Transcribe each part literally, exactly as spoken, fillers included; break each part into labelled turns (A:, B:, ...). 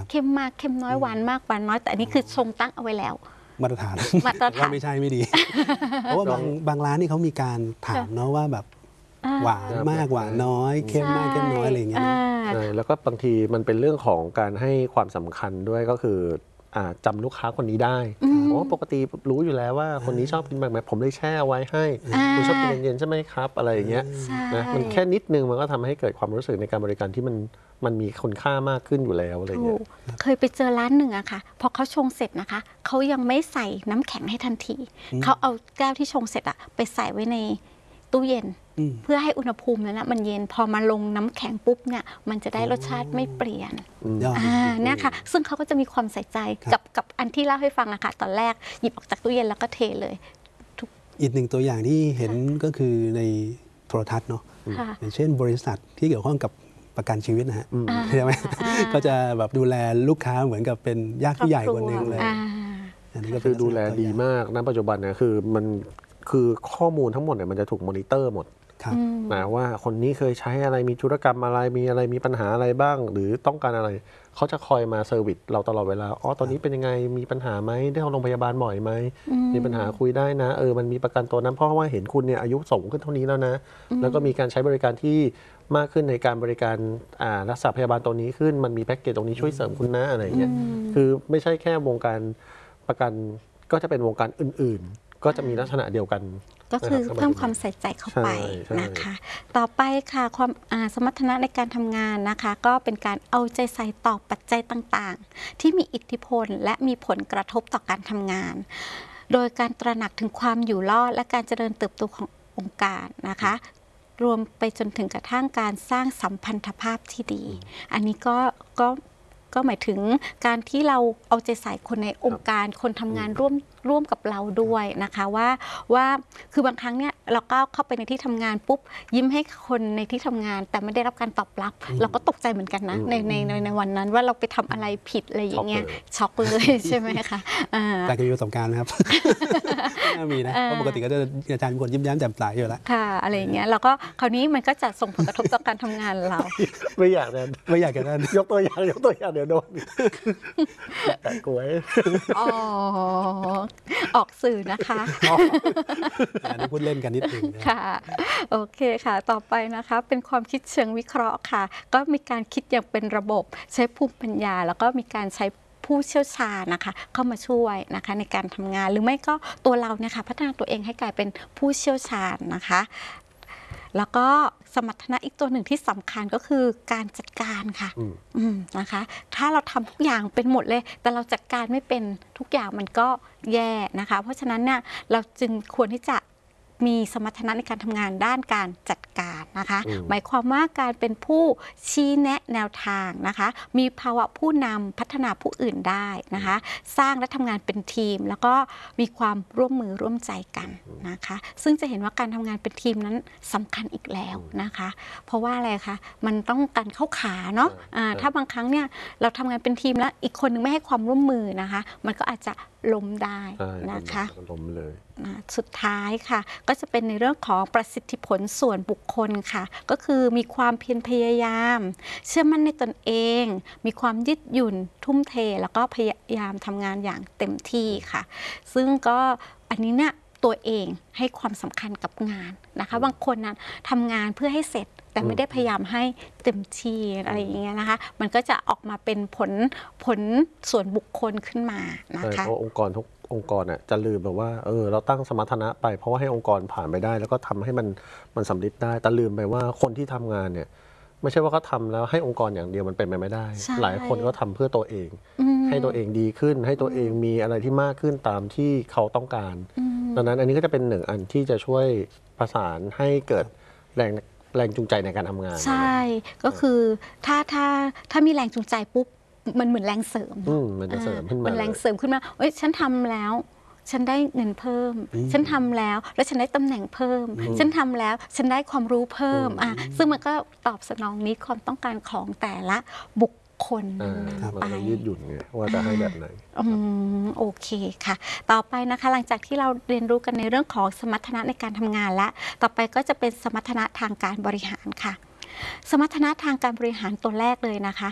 A: เข้มมากเข้มน้อยหวานมากหวานน้อยแต่อันนี้คือชงตั้งเอาไว้แล้ว
B: มาตรฐาน
A: มาตรฐาน
B: ว่าไม่ใช่ไม่ดีเพราะว่าบางบางร้านนี่เขามีการถามเนาะว่าแบบหวานมากหวานน้อยเข้มมากเข้มน้อยอะไรอย่างเงี้ย
C: ใช่แล้วก็บางทีมันเป็นเรื่องของการให้ความสำคัญด้วยก็คือจำลูกค้าคนนี้ได้เพราะปกติรู้อยู่แล้วว่าคนนี้ชอบกินแบบไหนผมเลยแช่ไว้ให้คุณชอบกินเย็นๆใช่ไหมครับอะไรอย่างเงี้ยนะมันแค่นิดนึงมันก็ทำให้เกิดความรู้สึกในการบริการที่มันมันมีคุณค่ามากขึ้นอยู่แล้วอะไรอย่างเงี้ย
A: เคยไปเจอร้านหนึ่งอะค่ะพอเขาชงเสร็จนะคะเขายังไม่ใส่น้ำแข็งให้ทันทีเขาเอาแก้วที่ชงเสร็จอะไปใส่ไว้ในตู้เย็นเพื่อให้อุณหภูมินั้นนะมันเย็นพอมาลงน้ำแข็งปุ๊บเนี่ยมันจะได้รสชาติไม่เปลี่ยนอ่าเนี่ยค่ะซึ่งเขาก็จะมีความใส่ใจกับกับอันที่เล่าให้ฟังอะค่ะตอนแรกหยิบออกจากตู้เย็นแล้วก็เทเลย
B: อีกหนึ่งตัวอย่างที่เห็นก็คือในโทรทัศน์เนาะอย่างเช่นบริษัทที่เกี่ยวข้องกับประกันชีวิตนะฮะใช่ไหมก็จะแบบดูแลลูกค้าเหมือนกับเป็นญาติผู้ใหญ่คนหนึ่งเลย
C: อันนี้ก็คือดูแลดีมากณปัจจุบันเนี่ยคือมันคือข้อมูลทั้งหมดเนี่ยมันจะถูกมอนิเตอร์หมดนะว่าคนนี้เคยใช้อะไรมีธุรกรรมอะไรมีอะไรมีปัญหาอะไรบ้างหรือต้องการอะไรเขาจะคอยมาเซอร์วิสเราตลอดเวลาอ๋อตอนนี้เป็นยังไงมีปัญหาไหมได้เข้าโรงพยาบาลบ่อยไหมมีปัญหาคุยได้นะเออมันมีประกันตัวนั้นเพราะว่าเห็นคุณเนี่ยอายุสูงขึ้นเท่านี้แล้วนะแล้วก็มีการใช้บริการที่มากขึ้นในการบริการรักษาพยาบาลตัวนี้ขึ้นมันมีแพ็กเกจตรงนี้ช่วยเสริมคุณนะอะไรอย่างเงี้ยคือไม่ใช่แค่วงการประกันก็จะเป็นวงการอื่นๆก็จะมีลักษณะเดียวกัน
A: ก็คือเพิ่มความใส่ใจเข้าไปนะคะต่อไปค่ะความสมรรถนะในการทำงานนะคะก็เป็นการเอาใจใส่ต่อปัจจัยต่างๆที่มีอิทธิพลและมีผลกระทบต่อการทำงานโดยการตระหนักถึงความอยู่รอดและการเจริญเติบโตขององค์การนะคะรวมไปจนถึงกระทั่งการสร้างสัมพันธภาพที่ดีอันนี้ก็ก็ก็หมายถึงการที่เราเอาใจใส่คนในองค์การคนทำงานร่วมร่วมกับเราด้วยนะคะว่าว่าคือบางครั้งเนี่ยเราก็เข้าไปในที่ทำงานปุ๊บยิ้มให้คนในที่ทำงานแต่ไม่ได้รับการตอบรับเราก็ตกใจเหมือนกันนะในในในวันนั้นว่าเราไปทำอะไรผิดอะไรอย่างเงี้ยช็อกเลยใช่ไหมคะ
B: การจะมีประสบการณ์นะครับน่ามีนะเพราะปกติก็จะอาจารย์เป็นคนยิ้มแย้มแจ่มใสอยู่แล้ว
A: ค่ะอะไรอย่างเงี้ยแล้วก็คราวนี้มันก็จะส่งผลกระทบต่อการทำงานเรา
C: ไม่อยากนั่น
B: ไม่อยากกันนั่น
C: ยกตัวอย่างยกตัวอย่างเดี๋ยวโดนแต่กล้วย
A: อ๋อออกสื่อนะคะ
B: อันนี้พูดเล่นกันนิดนึง
A: ค่ะโอเคค่ะต่อไปนะคะเป็นความคิดเชิงวิเคราะห์ค่ะก็มีการคิดอย่างเป็นระบบใช้ภูมิปัญญาแล้วก็มีการใช้ผู้เชี่ยวชาญนะคะเข้ามาช่วยนะคะในการทำงานหรือไม่ก็ตัวเราเนี่ยค่ะพัฒนาตัวเองให้กลายเป็นผู้เชี่ยวชาญนะคะแล้วก็สมรรถนะอีกตัวหนึ่งที่สำคัญก็คือการจัดการค่ะนะคะถ้าเราทำทุกอย่างเป็นหมดเลยแต่เราจัดการไม่เป็นทุกอย่างมันก็แย่นะคะเพราะฉะนั้นเนี่ยเราจึงควรที่จะมีสมรรถนะในการทำงานด้านการจัดการนะคะหมายความว่าการเป็นผู้ชี้แนะแนวทางนะคะมีภาวะผู้นำพัฒนาผู้อื่นได้นะคะสร้างและทำงานเป็นทีมแล้วก็มีความร่วมมือร่วมใจกันนะคะซึ่งจะเห็นว่าการทำงานเป็นทีมนั้นสำคัญอีกแล้วนะคะเพราะว่าอะไรคะมันต้องการเข้าขาเนาะถ้าบางครั้งเนี่ยเราทำงานเป็นทีมแล้วอีกคนนึงไม่ให้ความร่วมมือนะคะมันก็อาจจะล้มได้นะคะ
C: ล้มเลย
A: สุดท้ายค่ะก็จะเป็นในเรื่องของประสิทธิผลส่วนบุคคลค่ะก็คือมีความเพียรพยายามเชื่อมั่นในตนเองมีความยืดหยุ่นทุ่มเทแล้วก็พยายามทำงานอย่างเต็มที่ค่ะซึ่งก็อันนี้เนี่ยตัวเองให้ความสำคัญกับงานนะคะบางคนนั้นทำงานเพื่อให้เสร็จแต่ไม่ได้พยายามให้เต็มที่อะไรอย่างเงี้ยนะคะมันก็จะออกมาเป็นผลผลส่วนบุคคลขึ้นมานะคะ
C: เพราะองค์กรทุกองค์กรอ่ะจะลืมแบบว่าเออเราตั้งสมรรถนะไปเพราะว่าให้องค์กรผ่านไปได้แล้วก็ทำให้มันมันสำเร็จได้แต่ลืมไปว่าคนที่ทำงานเนี่ยไม่ใช่ว่าเขาทำแล้วให้องค์กรอย่างเดียวมันเป็นไปไม่ได้หลายคนก็ทำเพื่อตัวเองให้ตัวเองดีขึ้นให้ตัวเองมีอะไรที่มากขึ้นตามที่เขาต้องการดังนั้นอันนี้ก็จะเป็นหนึ่งอันที่จะช่วยประสานให้เกิดแรงแรงจูงใจในการทำงาน
A: ใช่ก็คือถ้าถ้าถ้ามีแรงจูงใจปุ๊บมันเหมือนแรงเสริม
C: มันจะเสริมขึ้นมา
A: มันแรงเสริมขึ้นมาเอ้ยฉันทำแล้วฉันได้เงินเพิ่มฉันทำแล้วแล้วฉันได้ตำแหน่งเพิ่มฉันทำแล้วฉันได้ความรู้เพิ่มอ่ะซึ่งมันก็ตอบสนองนี้ความต้องการของแต่ละบุคคน
C: ไปยืดหยุ่นไงว่าจะให้แบบไหน
A: อืมโอเคค่ะต่อไปนะคะหลังจากที่เราเรียนรู้กันในเรื่องของสมรรถนะในการทำงานและต่อไปก็จะเป็นสมรรถนะทางการบริหารค่ะสมรรถนะทางการบริหารตัวแรกเลยนะคะ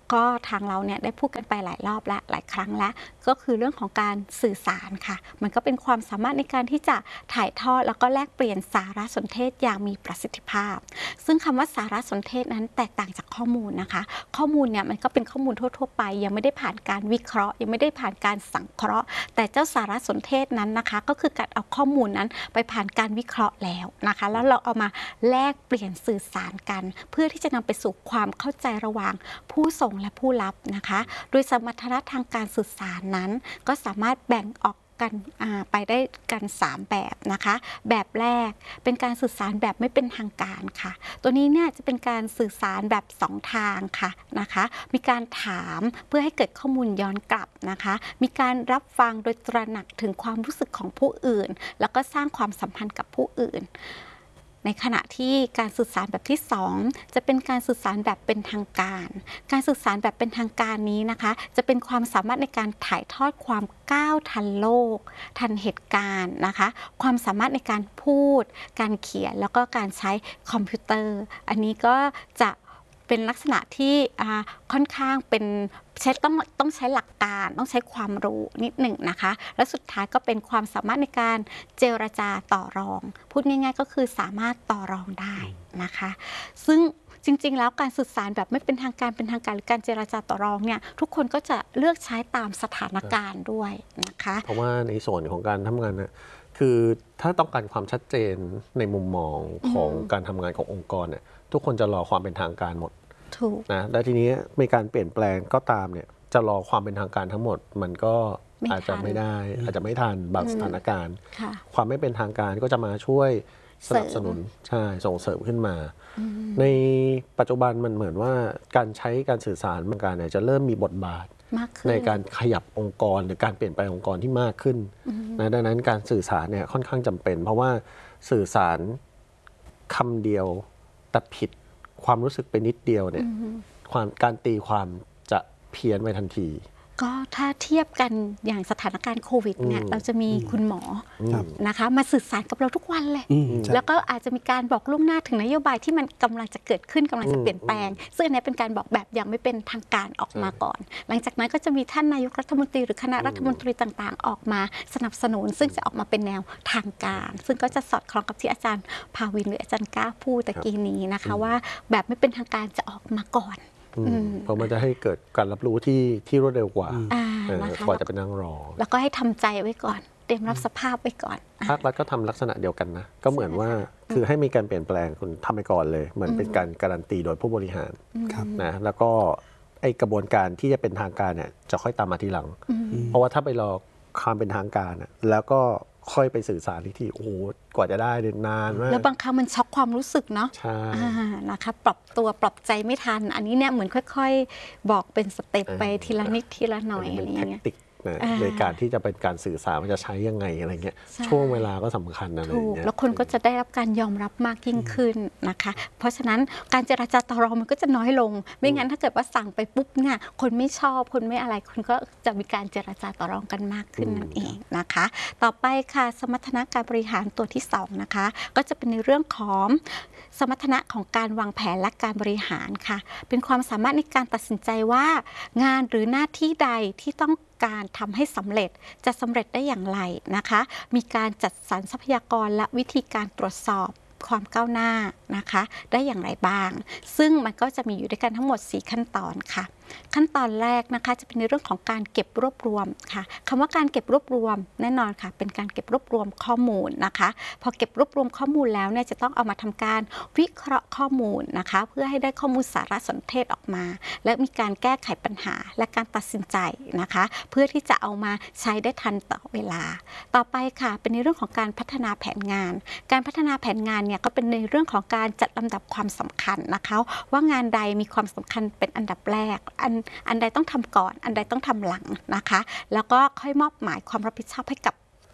A: ก็ทางเราเนี่ยได้พูดกันไปหลายรอบและหลายครั้งแล้วก็คือเรื่องของการสื่อสารค่ะมันก็เป็นความสามารถในการที่จะถ่ายทอดแล้วก็แลกเปลี่ยนสารสนเทศอย่างมีประสิทธิภาพซึ่งคำว่าสารสนเทศนั้นแตกต่างจากข้อมูลนะคะข้อมูลเนี่ยมันก็เป็นข้อมูลทั่วๆไปยังไม่ได้ผ่านการวิเคราะห์ยังไม่ได้ผ่านการสังเคราะห์แต่เจ้าสารสนเทศนั้นนะคะก็คือการเอาข้อมูลนั้นไปผ่านการวิเคราะห์แล้วนะคะแล้วเราเอามาแลกเปลี่ยนสื่อสารกันเพื่อที่จะนำไปสู่ความเข้าใจระหว่างผู้ส่งและผู้รับนะคะโดยสมรรถนะทางการสื่อสารนั้นก็สามารถแบ่งออกกันไปได้กันสามแบบนะคะแบบแรกเป็นการสื่อสารแบบไม่เป็นทางการค่ะตัวนี้เนี่ยจะเป็นการสื่อสารแบบสองทางค่ะนะคะมีการถามเพื่อให้เกิดข้อมูลย้อนกลับนะคะมีการรับฟังโดยตระหนักถึงความรู้สึกของผู้อื่นแล้วก็สร้างความสัมพันธ์กับผู้อื่นในขณะที่การสื่อสารแบบที่สองจะเป็นการสื่อสารแบบเป็นทางการการสื่อสารแบบเป็นทางการนี้นะคะจะเป็นความสามารถในการถ่ายทอดความก้าวทันโลกทันเหตุการณ์นะคะความสามารถในการพูดการเขียนแล้วก็การใช้คอมพิวเตอร์อันนี้ก็จะเป็นลักษณะที่ค่อนข้างเป็นใช้ต้องต้องใช้หลักการต้องใช้ความรู้นิดหนึ่งนะคะและสุดท้ายก็เป็นความสามารถในการเจรจาต่อรองพูดง่ายๆก็คือสามารถต่อรองได้นะคะซึ่งจริงๆแล้วการสื่อสารแบบไม่เป็นทางการเป็นทางการหรือการเจรจาต่อรองเนี่ยทุกคนก็จะเลือกใช้ตามสถานการณ์ด้วยนะคะ
C: เพราะว่าในส่วนของการทำงานนะคือถ้าต้องการความชัดเจนในมุมมองของการทำงานขององค์กรเนี่ยทุกคนจะรอความเป็นทางการหมดนะและทีนี้มีการเปลี่ยนแปลงก็ตามเนี่ยจะรอความเป็นทางการทั้งหมดมันก็อาจจะไม่ได้อาจจะไม่ทันบางสถานการณ์ความไม่เป็นทางการก็จะมาช่วยสนับสนุนใช่ส่งเสริมขึ้นมาในปัจจุบันมันเหมือนว่าการใช้การสื่อสารบางการเนี่ยจะเริ่มมีบทบาทในการขยับองค์กรหรือการเปลี่ยนแปลงองค์กรที่มากขึ้นนะดังนั้นการสื่อสารเนี่ยค่อนข้างจำเป็นเพราะว่าสื่อสารคำเดียวแต่ผิดความรู้สึกไปนิดเดียวเนี่ยความการตีความจะเพี้ยนไปทันที
A: ก็ถ้าเทียบกันอย่างสถานการณ์โควิดเนี่ยเราจะมีคุณหมอนะคะมาสื่อสารกับเราทุกวันเลยแล้วก็อาจจะมีการบอกล่วงหน้าถึงนโยบายที่มันกำลังจะเกิดขึ้นกำลังจะเปลี่ยนแปลงซึ่งอันนี้เป็นการบอกแบบอย่างไม่เป็นทางการออกมาก่อนหลังจากนั้นก็จะมีท่านนายกรัฐมนตรีหรือคณะรัฐมนตรีต่างๆออกมาสนับสนุนซึ่งจะออกมาเป็นแนวทางการซึ่งก็จะสอดคล้องกับที่อาจารย์ภาวินหรืออาจารย์ก้าพูดตะกี้นี้นะคะว่าแบบไม่เป็นทางการจะออกมาก่อน
C: เพราะมันจะให้เกิดการรับรู้ที่ที่รวดเร็วกว่า
A: นะคะ
C: กว่าจะเป็นนั่งรอ
A: แล้วก็ให้ทำใจไว้ก่อนเตรียมรับสภาพไว้ก่อน
C: ภาครัฐก็ทำลักษณะเดียวกันนะก็เหมือนว่าคือให้มีการเปลี่ยนแปลงคุณทำไปก่อนเลยเหมือนเป็นการการันตีโดยผู้บริหารนะแล้วก็ไอกระบวนการที่จะเป็นทางการเนี่ยจะค่อยตามมาทีหลังเพราะว่าถ้าไปรอความเป็นทางการแล้วก็ค่อยไปสื่อสารที่โอ้โหกว่าจะได้นานมาก
A: แล้วบางครั้งมันช็อกความรู้สึกเนาะ
C: ใช่
A: นะคะปรับตัวปรับใจไม่ทันอันนี้เนี่ยเหมือนค่อยๆบอกเป็นสเต็ปไปทีละนิดทีละหน่อยอะไรอย่างเงี้ย
C: ในการที่จะเป็นการสื่อสารมันจะใช้ยังไงอะไรเงี้ยช่วงเวลาก็สำคัญอะไรอย่างเงี้ย
A: แล้วคนก็จะได้รับการยอมรับมากยิ่งขึ้นนะคะเพราะฉะนั้นการเจรจาต่อรองมันก็จะน้อยลงไม่งั้นถ้าเกิดว่าสั่งไปปุ๊บเนี่ยคนไม่ชอบคนไม่อะไรคนก็จะมีการเจรจาต่อรองกันมากขึ้นนั่นเองนะคะต่อไปค่ะสมรรถนะการบริหารตัวที่สองนะคะก็จะเป็นในเรื่องของสมรรถนะของการวางแผนและการบริหารค่ะเป็นความสามารถในการตัดสินใจว่างานหรือหน้าที่ใดที่ต้องการทำให้สำเร็จจะสำเร็จได้อย่างไรนะคะมีการจัดสรรทรัพยากรและวิธีการตรวจสอบความก้าวหน้านะคะได้อย่างไรบ้างซึ่งมันก็จะมีอยู่ด้วยกันทั้งหมดสี่ขั้นตอนค่ะขั้นตอนแรกนะคะจะเป็นในเรื่องของการเก็บรวบรวมค่ะคำว่าการเก็บรวบรวมแน่นอนค่ะเป็นการเก็บรวบรวมข้อมูลนะคะพอเก็บรวบรวมข้อมูลแล้วเนี่ยจะต้องเอามาทำการวิเคราะห์ข้อมูลนะคะเพื่อให้ได้ข้อมูลสารสนเทศออกมาและมีการแก้ไขปัญหาและการตัดสินใจนะคะเพื่อที่จะเอามาใช้ได้ทันต่อเวลาต่อไปค่ะเป็นในเรื่องของการพัฒนาแผนงานการพัฒนาแผนงานเนี่ยก็เป็นในเรื่องของการจัดลำดับความสำคัญนะคะว่างานใดมีความสำคัญเป็นอันดับแรกอันอันใดต้องทำก่อนอันใดต้องทำหลังนะคะแล้วก็ค่อยมอบหมายความรับผิดชอบให้กับ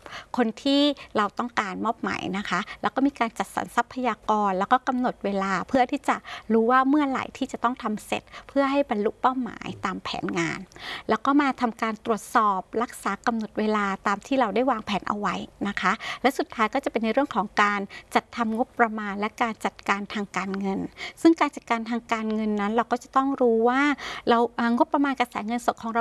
A: คนที่เราต้องการมอบหมายนะคะแล้วก็มีการจัดสรรทรัพยากรแล้วก็กำหนดเวลาเพื่อที่จะรู้ว่าเมื่อไหร่ที่จะต้องทำเสร็จเพื่อให้บรรลุเป้าหมายตามแผนงานแล้วก็มาทำการตรวจสอบรักษากำหนดเวลาตามที่เราได้วางแผนเอาไว้นะคะและสุดท้ายก็จะเป็นในเรื่องของการจัดทำงบประมาณและการจัดการทางการเงินซึ่งการจัดการทางการเงินนั้นเราก็จะต้องรู้ว่าเรางบประมาณกระแสเงินสดของเรา